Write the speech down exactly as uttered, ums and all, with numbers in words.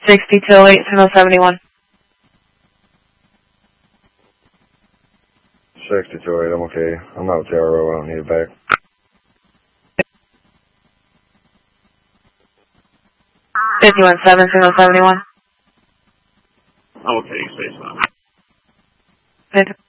sixty-two oh eight, signal seventy-one. sixty-two oh eight, I'm okay. I'm out T R O, I don't need it back. fifty-one seven, signal seventy-one. I'm okay, space one. fifty